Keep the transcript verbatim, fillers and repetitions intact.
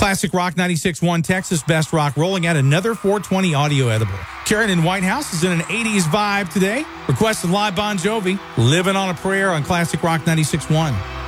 Classic Rock ninety-six point one, Texas Best Rock, rolling out another four twenty audio edible. Karen in White House is in an eighties vibe today. Requested live Bon Jovi, Living on a Prayer on Classic Rock ninety-six point one.